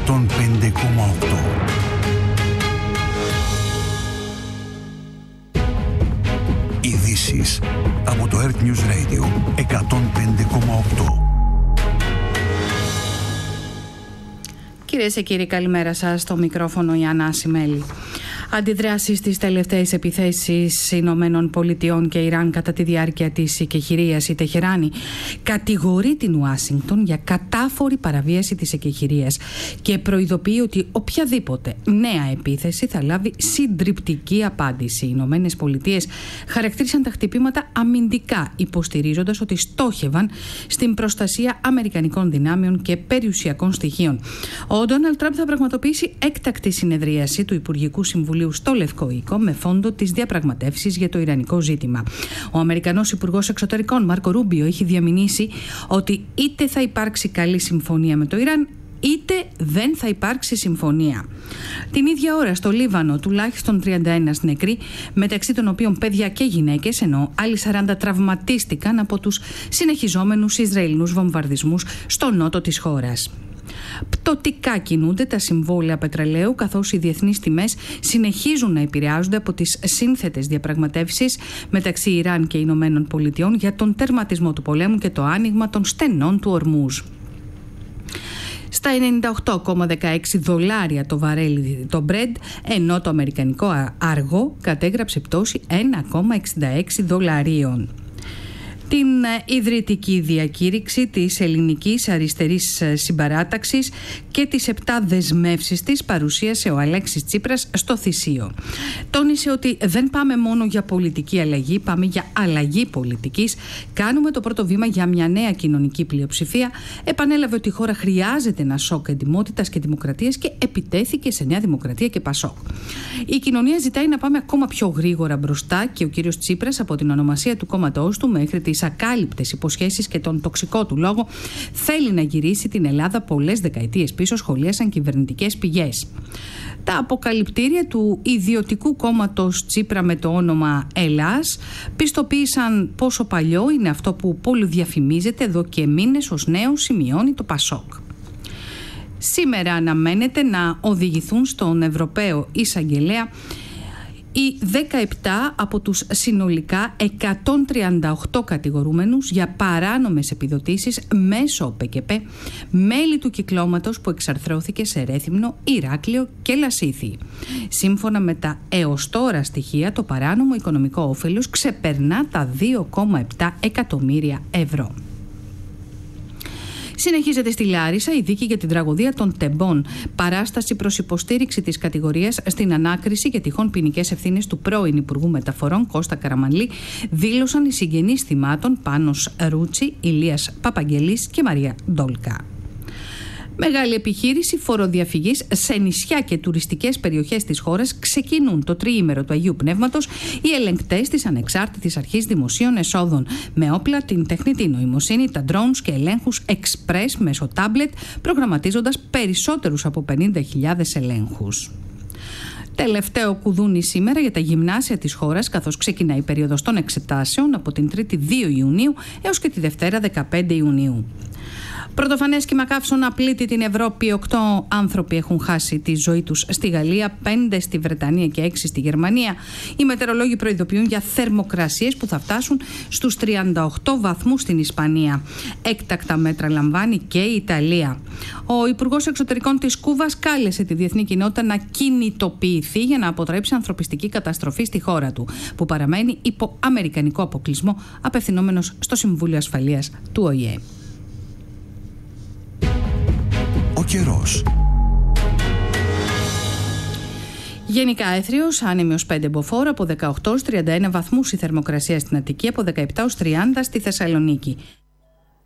Ειδήσεις από το Earth News Radio 105,8. Κυρίες και κύριοι, καλημέρα σας. Στο μικρόφωνο η Άννα Ασημέλη. Αντιδράσεις στις τελευταίες επιθέσεις Ηνωμένων Πολιτειών και Ιράν κατά τη διάρκεια της εκεχηρίας. Η Τεχεράνη κατηγορεί την Ουάσιγκτον για κατάφορη παραβίαση της εκεχηρίας και προειδοποιεί ότι οποιαδήποτε νέα επίθεση θα λάβει συντριπτική απάντηση. Οι Ηνωμένες Πολιτείες χαρακτήρισαν τα χτυπήματα αμυντικά, υποστηρίζοντας ότι στόχευαν στην προστασία αμερικανικών δυνάμεων και περιουσιακών στοιχείων. Ο Ντόναλντ Τραμπ θα πραγματοποιήσει έκτακτη συνεδρίαση του Υπουργικού Συμβουλίου στο Λευκό Οίκο με φόντο τις διαπραγματεύσεις για το ιρανικό ζήτημα. Ο Αμερικανός Υπουργός Εξωτερικών Μάρκο Ρούμπιο έχει διαμηνήσει ότι είτε θα υπάρξει καλή συμφωνία με το Ιράν, είτε δεν θα υπάρξει συμφωνία. Την ίδια ώρα στο Λίβανο τουλάχιστον 31 νεκροί, μεταξύ των οποίων παιδιά και γυναίκες, ενώ άλλοι 40 τραυματίστηκαν από τους συνεχιζόμενους Ισραηλινούς βομβαρδισμούς στο νότο της χώρας. Πτωτικά κινούνται τα συμβόλαια πετρελαίου, καθώς οι διεθνείς τιμές συνεχίζουν να επηρεάζονται από τις σύνθετες διαπραγματεύσεις μεταξύ Ιράν και Ηνωμένων Πολιτειών για τον τερματισμό του πολέμου και το άνοιγμα των στενών του Ορμούζ. Στα 98,16 δολάρια το βαρέλι το Brent, ενώ το αμερικανικό άργο κατέγραψε πτώση 1,66 δολαρίων. Την ιδρυτική διακήρυξη της Ελληνικής Αριστερής Συμπαράταξης και τις 7 δεσμεύσεις της παρουσίασε ο Αλέξης Τσίπρας στο Θησίο. Τόνισε ότι δεν πάμε μόνο για πολιτική αλλαγή, πάμε για αλλαγή πολιτικής. Κάνουμε το πρώτο βήμα για μια νέα κοινωνική πλειοψηφία. Επανέλαβε ότι η χώρα χρειάζεται ένα σοκ εντιμότητας και δημοκρατίας και επιτέθηκε σε Νέα Δημοκρατία και Πασόκ. Η κοινωνία ζητάει να πάμε ακόμα πιο γρήγορα μπροστά και ο κύριος Τσίπρας, από την ονομασία του κόμματός του μέχρι τις ακάλυπτες υποσχέσεις και τον τοξικό του λόγο, θέλει να γυρίσει την Ελλάδα πολλές δεκαετίες πίσω, σχολίασαν κυβερνητικές πηγές. Τα αποκαλυπτήρια του ιδιωτικού κόμματος Τσίπρα με το όνομα Ελλάς πιστοποίησαν πόσο παλιό είναι αυτό που πολυδιαφημίζεται εδώ και μήνες ως νέο, σημειώνει το Πασόκ. Σήμερα αναμένεται να οδηγηθούν στον Ευρωπαίο Εισαγγελέα οι 17 από τους συνολικά 138 κατηγορούμενους για παράνομες επιδοτήσεις μέσω ΠΚΠ, μέλη του κυκλώματος που εξαρθρώθηκε σε Ρέθυμνο, Ηράκλειο και Λασίθι. Σύμφωνα με τα έως τώρα στοιχεία, το παράνομο οικονομικό όφελος ξεπερνά τα 2,7 εκατομμύρια ευρώ. Συνεχίζεται στη Λάρισα η δίκη για την τραγωδία των Τεμπών. Παράσταση προς υποστήριξη της κατηγορίας στην ανάκριση για τυχόν ποινικές ευθύνες του πρώην Υπουργού Μεταφορών Κώστα Καραμανλή, δήλωσαν οι συγγενείς θυμάτων Πάνος Ρούτσι, Ηλίας Παπαγγελής και Μαρία Ντόλκα. Μεγάλη επιχείρηση φοροδιαφυγής σε νησιά και τουριστικές περιοχές της χώρας. Ξεκινούν το τριήμερο του Αγίου Πνεύματος οι ελεγκτές της Ανεξάρτητης Αρχής Δημοσίων Εσόδων με όπλα, την τεχνητή νοημοσύνη, τα drones και ελέγχους express μέσω tablet, προγραμματίζοντας περισσότερους από 50.000 ελέγχους. Τελευταίο κουδούνι σήμερα για τα γυμνάσια της χώρας, καθώς ξεκινάει η περίοδος των εξετάσεων από την 3η 2 Ιουνίου έως και τη Δευτέρα 15 Ιουνίου. Πρωτοφανές κύμα καύσωνα πλήττει την Ευρώπη. 8 άνθρωποι έχουν χάσει τη ζωή τους στη Γαλλία, 5 στη Βρετανία και 6 στη Γερμανία. Οι μετεωρολόγοι προειδοποιούν για θερμοκρασίες που θα φτάσουν στους 38 βαθμούς στην Ισπανία. Έκτακτα μέτρα λαμβάνει και η Ιταλία. Ο Υπουργός Εξωτερικών της Κούβας κάλεσε τη διεθνή κοινότητα να κινητοποιηθεί για να αποτρέψει ανθρωπιστική καταστροφή στη χώρα του, που παραμένει υπό αμερικανικό αποκλεισμό, απευθυνόμενος στο Συμβούλιο Ασφαλείας του ΟΗΕ. Ο καιρός. Γενικά έθριος, άνεμη ως 5 μποφόρ, από 18 ως 31 βαθμούς η θερμοκρασία στην Αττική, από 17 ως 30 στη Θεσσαλονίκη.